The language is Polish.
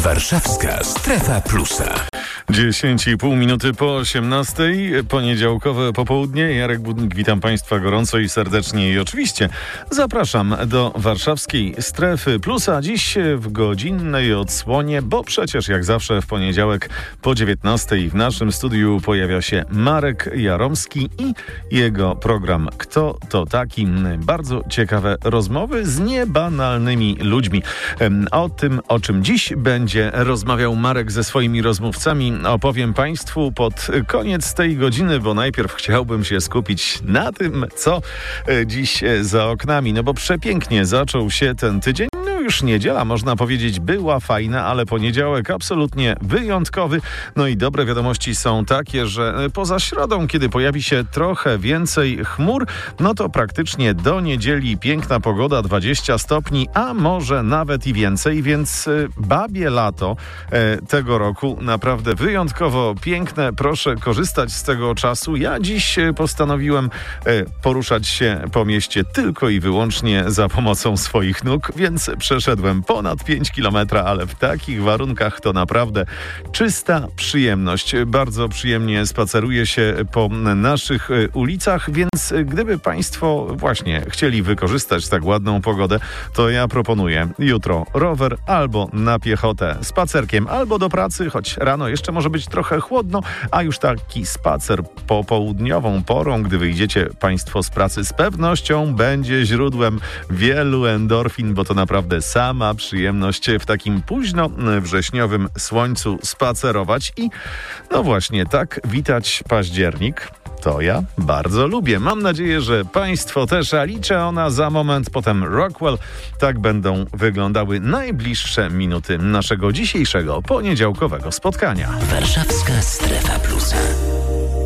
Warszawska Strefa Plusa. 10,5 minuty po 18:00, poniedziałkowe popołudnie. Jarek Budnik, witam Państwa gorąco i serdecznie i oczywiście zapraszam do Warszawskiej Strefy Plusa. Dziś w godzinnej odsłonie, bo przecież jak zawsze w poniedziałek po 19:00 w naszym studiu pojawia się Marek Jaromski i jego program Kto to taki? Bardzo ciekawe rozmowy z niebanalnymi ludźmi. O tym, o czym dziś będzie rozmawiał Marek ze swoimi rozmówcami, opowiem Państwu pod koniec tej godziny, bo najpierw chciałbym się skupić na tym, co dziś za oknami. No bo przepięknie zaczął się ten tydzień. No już niedziela, można powiedzieć, była fajna, ale poniedziałek absolutnie wyjątkowy. No i dobre wiadomości są takie, że poza środą, kiedy pojawi się trochę więcej chmur, no to praktycznie do niedzieli piękna pogoda, 20 stopni, a może nawet i więcej, więc babie lato tego roku naprawdę wyjątkowo piękne. Proszę korzystać z tego czasu. Ja dziś postanowiłem poruszać się po mieście tylko i wyłącznie za pomocą swoich nóg, więc przeszedłem ponad 5 kilometra, ale w takich warunkach to naprawdę czysta przyjemność. Bardzo przyjemnie spaceruje się po naszych ulicach, więc gdyby Państwo właśnie chcieli wykorzystać tak ładną pogodę, to ja proponuję jutro rower albo na piechotę spacerkiem, albo do pracy, choć rano jeszcze może być trochę chłodno, a już taki spacer popołudniową porą, gdy wyjdziecie Państwo z pracy, z pewnością będzie źródłem wielu endorfin, bo to naprawdę sama przyjemność w takim późno wrześniowym słońcu spacerować i no właśnie tak witać październik. To ja bardzo lubię. Mam nadzieję, że Państwo też, a liczę ona za moment, potem Rockwell. Tak będą wyglądały najbliższe minuty naszego dzisiejszego poniedziałkowego spotkania. Warszawska Strefa Plusa.